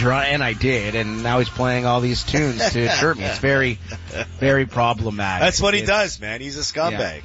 drunk, and I did, and now he's playing all these tunes to chirp me. It's very, very problematic. That's what he does, man. He's a scumbag.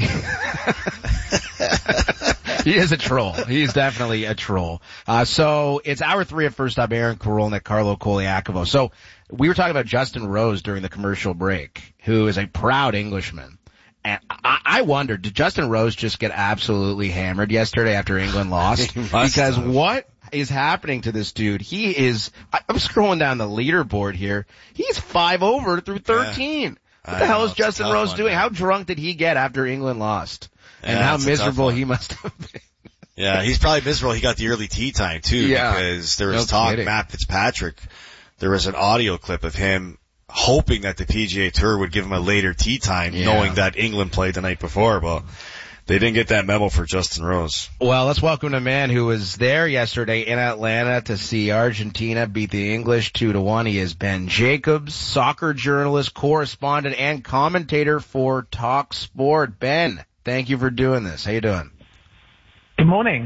Yeah, he is a troll. He's definitely a troll. So it's hour 3 of First Up. Aaron Korolnik, Carlo Koliakovo. So we were talking about Justin Rose during the commercial break, who is a proud Englishman. And I wondered, did Justin Rose just get absolutely hammered yesterday after England lost? Because what is happening to this dude? He is, I'm scrolling down the leaderboard here. He's 5 over through 13. Yeah. What the hell is Justin Rose doing? How drunk did he get after England lost? And how miserable he must have been. Yeah, he's probably miserable. He got the early tee time too, because there was talk, Matt Fitzpatrick, there was an audio clip of him hoping that the PGA Tour would give him a later tee time, knowing that England played the night before, but they didn't get that memo for Justin Rose. Well, let's welcome a man who was there yesterday in Atlanta to see Argentina beat the English 2-1. He is Ben Jacobs, soccer journalist, correspondent, and commentator for Talk Sport. Ben, thank you for doing this. How you doing? Good morning.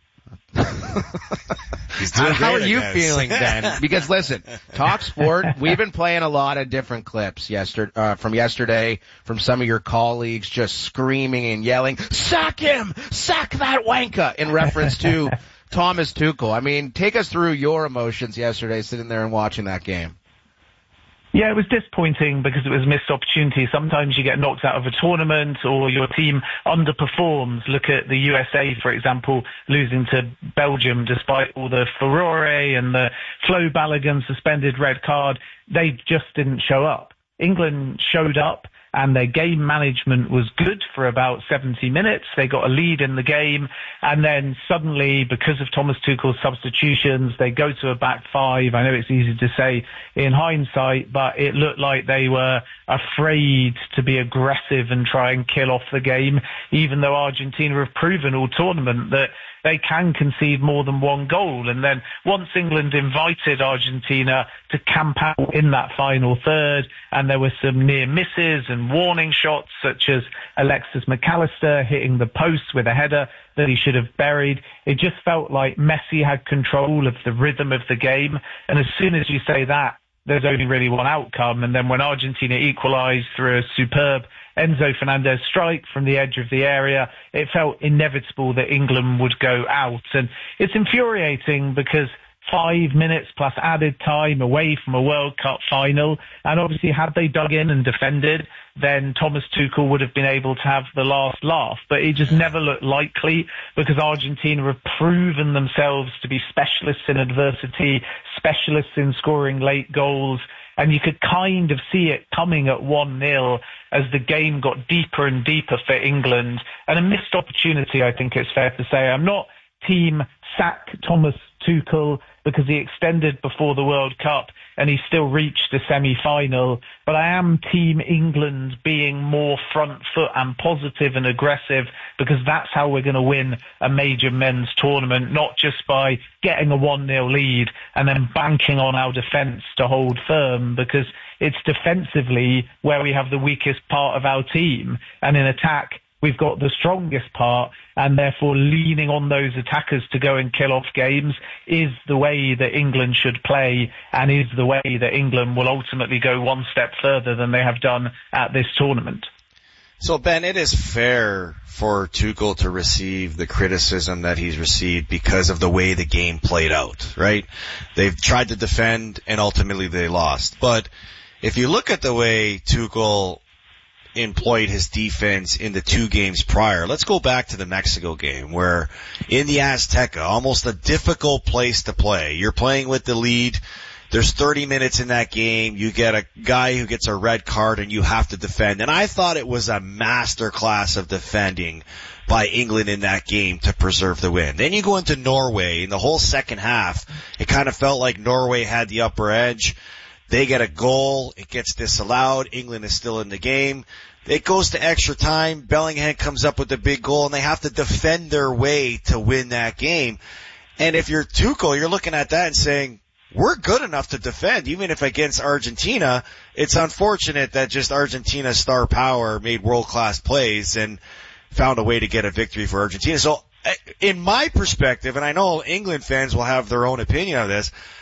How are you feeling, Ben? Because listen, Talk Sport, we've been playing a lot of different clips from yesterday, from some of your colleagues just screaming and yelling, "Sack him! Sack that wanker!" in reference to Thomas Tuchel. I mean, take us through your emotions yesterday sitting there and watching that game. Yeah, it was disappointing because it was a missed opportunity. Sometimes you get knocked out of a tournament or your team underperforms. Look at the USA, for example, losing to Belgium despite all the furore and the Flo Balogun suspended red card. They just didn't show up. England showed up and their game management was good for about 70 minutes. They got a lead in the game, and then suddenly, because of Thomas Tuchel's substitutions, they go to a back five. I know it's easy to say in hindsight, but it looked like they were afraid to be aggressive and try and kill off the game, even though Argentina have proven all tournament that they can concede more than one goal. And then once England invited Argentina to camp out in that final third, and there were some near misses and warning shots, such as Alexis McAllister hitting the post with a header that he should have buried, it just felt like Messi had control of the rhythm of the game. And as soon as you say that, there's only really one outcome. And then when Argentina equalised through a superb Enzo Fernandez strike from the edge of the area, it felt inevitable that England would go out. And it's infuriating because 5 minutes plus added time away from a World Cup final, and obviously had they dug in and defended, then Thomas Tuchel would have been able to have the last laugh. But it just never looked likely because Argentina have proven themselves to be specialists in adversity, specialists in scoring late goals, and you could kind of see it coming at 1-0 as the game got deeper and deeper for England. And a missed opportunity, I think it's fair to say. I'm not team sack Thomas Tuchel because he extended before the World Cup and he still reached the semi-final, but I am team England being more front foot and positive and aggressive, because that's how we're going to win a major men's tournament, not just by getting a 1-0 lead and then banking on our defence to hold firm, because it's defensively where we have the weakest part of our team, and in attack we've got the strongest part, and therefore leaning on those attackers to go and kill off games is the way that England should play, and is the way that England will ultimately go one step further than they have done at this tournament. So, Ben, it is fair for Tuchel to receive the criticism that he's received because of the way the game played out, right? They've tried to defend, and ultimately they lost. But if you look at the way Tuchel employed his defense in the 2 games prior. Let's go back to the Mexico game where in the Azteca, almost a difficult place to play. You're playing with the lead. There's 30 minutes in that game. You get a guy who gets a red card and you have to defend. And I thought it was a masterclass of defending by England in that game to preserve the win. Then you go into Norway in the whole second half. It kind of felt like Norway had the upper edge. They get a goal. It gets disallowed. England is still in the game. It goes to extra time. Bellingham comes up with a big goal, and they have to defend their way to win that game. And if you're Tuchel, you're looking at that and saying, we're good enough to defend, even if against Argentina. It's unfortunate that just Argentina's star power made world-class plays and found a way to get a victory for Argentina. So in my perspective, and I know England fans will have their own opinion of this,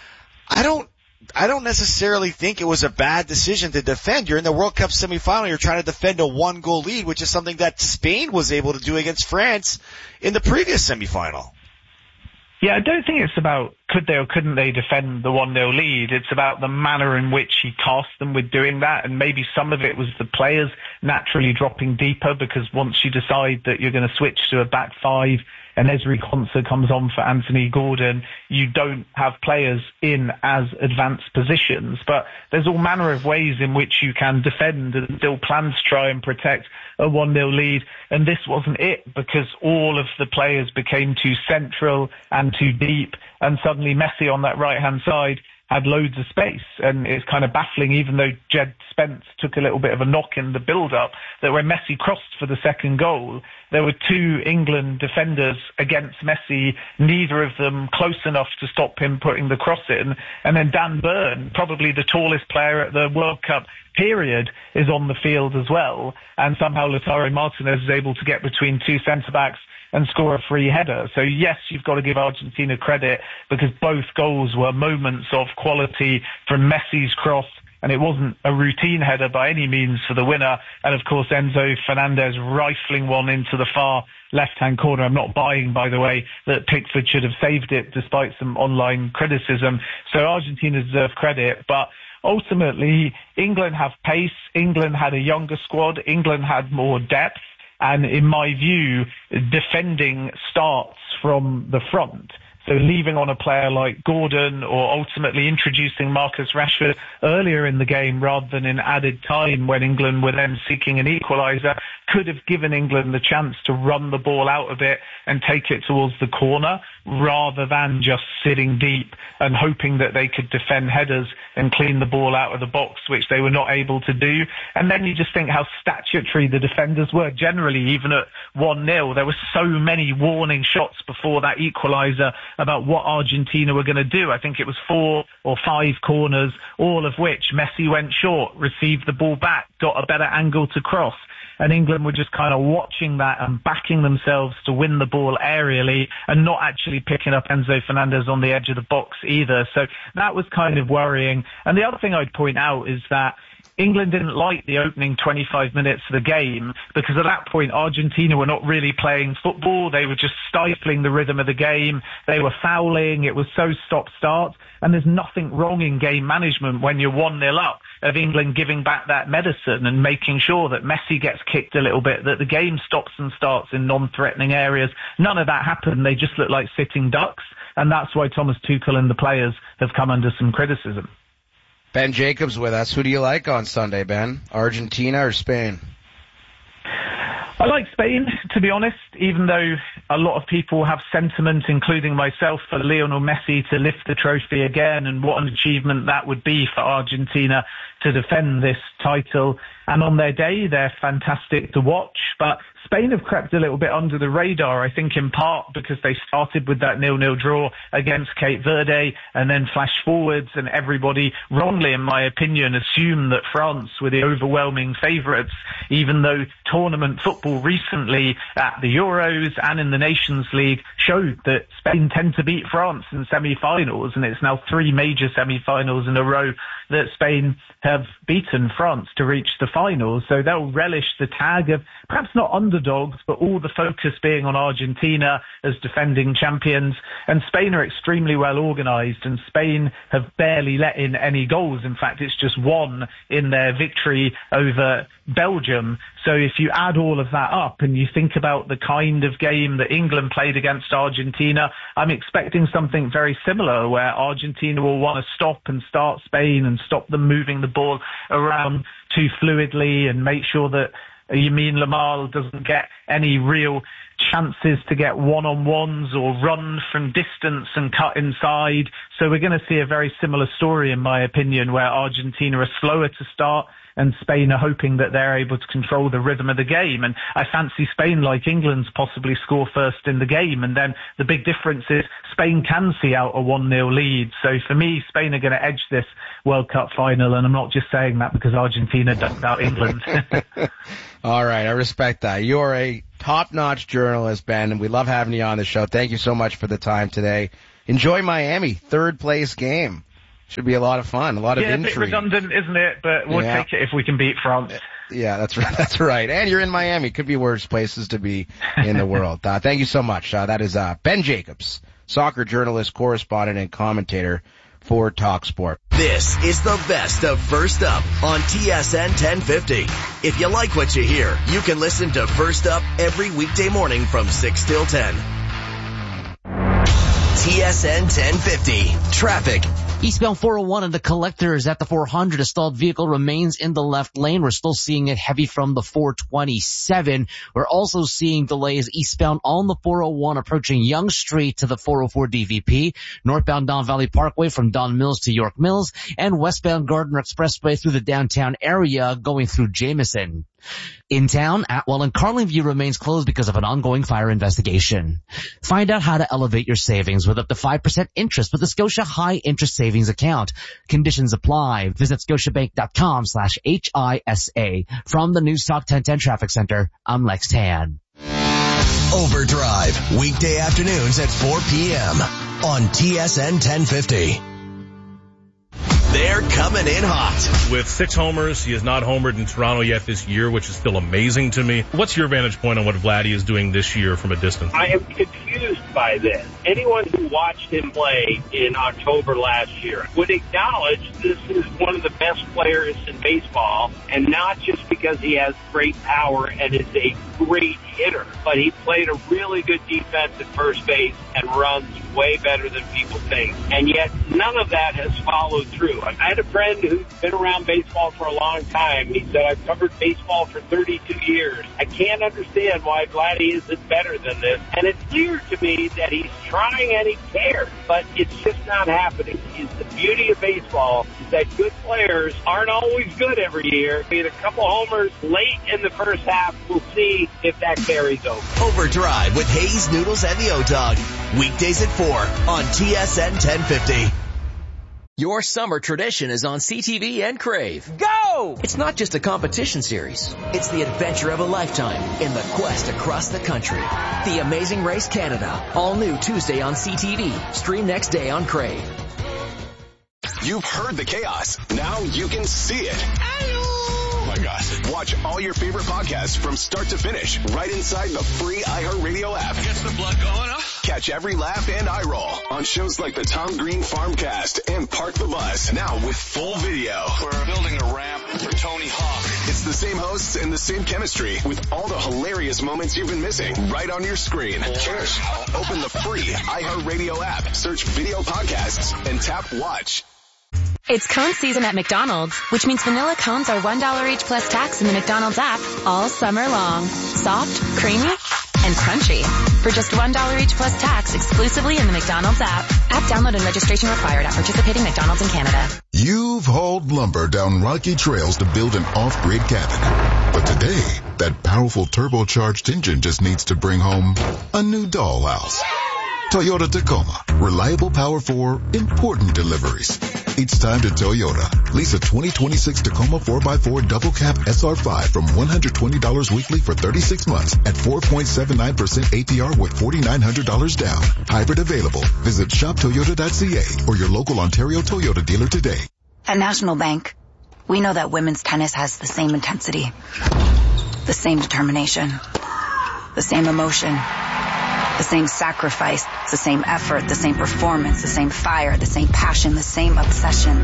I don't necessarily think it was a bad decision to defend. You're in the World Cup semifinal. You're trying to defend a 1-goal lead, which is something that Spain was able to do against France in the previous semifinal. Yeah, I don't think it's about could they or couldn't they defend the 1-0 lead. It's about the manner in which he tasked them with doing that, and maybe some of it was the players naturally dropping deeper, because once you decide that you're going to switch to a back five and Ezri Konsa comes on for Anthony Gordon, you don't have players in as advanced positions. But there's all manner of ways in which you can defend and still plan to try and protect a 1-0 lead. And this wasn't it, because all of the players became too central and too deep. And suddenly Messi on that right-hand side had loads of space. And it's kind of baffling, even though Jed Spence took a little bit of a knock in the build-up, that when Messi crossed for the second goal, there were two England defenders against Messi, neither of them close enough to stop him putting the cross in. And then Dan Burn, probably the tallest player at the World Cup period, is on the field as well. And somehow Lautaro Martinez is able to get between two centre-backs and score a free header. So yes, you've got to give Argentina credit, because both goals were moments of quality from Messi's cross, and it wasn't a routine header by any means for the winner. And of course, Enzo Fernandez rifling one into the far left-hand corner. I'm not buying, by the way, that Pickford should have saved it despite some online criticism. So Argentina deserve credit, but ultimately England have pace. England had a younger squad. England had more depth. And in my view, defending starts from the front. So leaving on a player like Gordon, or ultimately introducing Marcus Rashford earlier in the game rather than in added time when England were then seeking an equaliser, could have given England the chance to run the ball out a bit and take it towards the corner, rather than just sitting deep and hoping that they could defend headers and clean the ball out of the box, which they were not able to do. And then you just think how statutory the defenders were. Generally, even at 1-0, there were so many warning shots before that equaliser about what Argentina were going to do. I think it was 4 or 5 corners, all of which Messi went short, received the ball back, got a better angle to cross. And England were just kind of watching that and backing themselves to win the ball aerially and not actually picking up Enzo Fernandez on the edge of the box either. So that was kind of worrying. And the other thing I'd point out is that England didn't like the opening 25 minutes of the game, because at that point Argentina were not really playing football. They were just stifling the rhythm of the game. They were fouling. It was so stop-start. And there's nothing wrong in game management when you're 1-0 up, of England giving back that medicine and making sure that Messi gets kicked a little bit, that the game stops and starts in non-threatening areas. None of that happened. They just looked like sitting ducks. And that's why Thomas Tuchel and the players have come under some criticism. Ben Jacobs with us. Who do you like on Sunday, Ben? Argentina or Spain? I like Spain, to be honest, even though a lot of people have sentiment, including myself, for Lionel Messi to lift the trophy again, and what an achievement that would be for Argentina to defend this title. And on their day, they're fantastic to watch. But Spain have crept a little bit under the radar, I think in part because they started with that 0-0 draw against Cape Verde and then flashed forwards, and everybody, wrongly in my opinion, assumed that France were the overwhelming favourites, even though tournament football recently at the Euros and in the Nations League showed that Spain tend to beat France in semi-finals, and it's now 3 major semi-finals in a row that Spain have beaten France to reach the finals. So they'll relish the tag of perhaps not underdogs, but all the focus being on Argentina as defending champions. And Spain are extremely well organised, and Spain have barely let in any goals. In fact, it's just 1 in their victory over Belgium. So if you add all of that up and you think about the kind of game that England played against Argentina, I'm expecting something very similar, where Argentina will want to stop and start Spain and stop them moving the ball around too fluidly, and make sure that Yamin Lamal doesn't get any real chances to get one-on-ones or run from distance and cut inside. So we're going to see a very similar story, in my opinion, where Argentina are slower to start and Spain are hoping that they're able to control the rhythm of the game. And I fancy Spain, like England, possibly score first in the game. And then the big difference is Spain can see out a 1-0 lead. So for me, Spain are going to edge this World Cup final. And I'm not just saying that because Argentina ducked out England. All right, I respect that. You're a top-notch journalist, Ben, and we love having you on the show. Thank you so much for the time today. Enjoy Miami, 3rd place game. Should be a lot of fun, a lot of intrigue. Yeah, a bit redundant, isn't it? But we'll take it if we can beat France. Yeah, that's right. That's right. And you're in Miami. Could be worse places to be in the world. Thank you so much. That is Ben Jacobs, soccer journalist, correspondent, and commentator for TalkSport. This is the best of First Up on TSN 1050. If you like what you hear, you can listen to First Up every weekday morning from 6 till 10. TSN 1050. Traffic. Eastbound 401 and the Collectors at the 400. A stalled vehicle remains in the left lane. We're still seeing it heavy from the 427. We're also seeing delays eastbound on the 401 approaching Yonge Street to the 404 DVP, northbound Don Valley Parkway from Don Mills to York Mills, and westbound Gardner Expressway through the downtown area going through Jameson. In town, Atwell and Carlingview remains closed because of an ongoing fire investigation. Find out how to elevate your savings with up to 5% interest with the Scotia High Interest Savings Account. Conditions apply. Visit scotiabank.com/HISA. From the News Talk 1010 Traffic Center, I'm Lex Tan. Overdrive, weekday afternoons at 4 p.m. on TSN 1050. They're coming in hot. With 6 homers, he has not homered in Toronto yet this year, which is still amazing to me. What's your vantage point on what Vladdy is doing this year from a distance? I am confused by this. Anyone who watched him play in October last year would acknowledge this is one of the best players in baseball, and not just because he has great power and is a great hitter, but he played a really good defense at first base and runs way better than people think. And yet none of that has followed through. I had a friend who's been around baseball for a long time. He said, I've covered baseball for 32 years. I can't understand why Vladdy isn't better than this. And it's clear to me that he's trying and he cares, but it's just not happening. It's the beauty of baseball is that good players aren't always good every year. He had a couple homers late in the first half. We'll see if that carries over. Overdrive with Hayes, Noodles, and the O-Dog. Weekdays at 4 on TSN 1050. Your summer tradition is on CTV and Crave. Go! It's not just a competition series. It's the adventure of a lifetime in the quest across the country. The Amazing Race Canada. All new Tuesday on CTV. Stream next day on Crave. You've heard the chaos. Now you can see it. Oh my gosh. Watch all your favorite podcasts from start to finish right inside the free iHeartRadio app. Gets the blood going, huh? Catch every laugh and eye roll on shows like the Tom Green Farmcast and Park the Bus. Now with full video. We're building a ramp for Tony Hawk. It's the same hosts and the same chemistry with all the hilarious moments you've been missing right on your screen. Cheers. Open the free iHeartRadio app, search video podcasts, and tap watch. It's cone season at McDonald's, which means vanilla cones are $1 each plus tax in the McDonald's app all summer long. Soft, creamy, and crunchy. For just $1 each plus tax exclusively in the McDonald's app. App download and registration required at participating McDonald's in Canada. You've hauled lumber down rocky trails to build an off-grid cabin. But today, that powerful turbocharged engine just needs to bring home a new dollhouse. Toyota Tacoma. Reliable power for important deliveries. It's time to Toyota. Lease a 2026 Tacoma 4x4 double cab SR5 from $120 weekly for 36 months at 4.79% APR with $4,900 down. Hybrid available. Visit shoptoyota.ca or your local Ontario Toyota dealer today. At National Bank, we know that women's tennis has the same intensity, the same determination, the same emotion, the same sacrifice, the same effort, the same performance, the same fire, the same passion, the same obsession.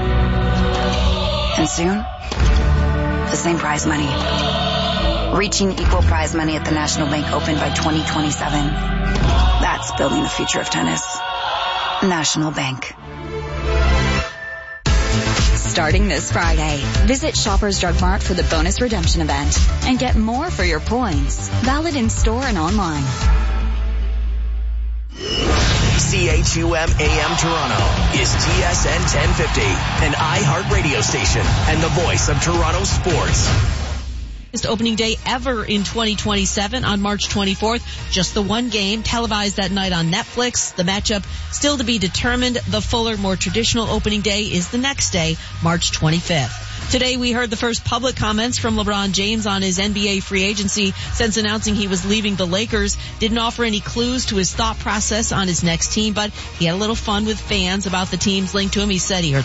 And soon, the same prize money. Reaching equal prize money at the National Bank Open by 2027. That's building the future of tennis. National Bank. Starting this Friday, visit Shoppers Drug Mart for the bonus redemption event and get more for your points. Valid in store and online. CHUM AM Toronto is TSN 1050, an iHeart radio station and the voice of Toronto sports. Opening day ever in 2027 on March 24th. Just the one game televised that night on Netflix. The matchup still to be determined. The fuller, more traditional opening day is the next day, March 25th. Today we heard the first public comments from LeBron James on his NBA free agency since announcing he was leaving the Lakers. Didn't offer any clues to his thought process on his next team, but he had a little fun with fans about the team's link to him. He said he heard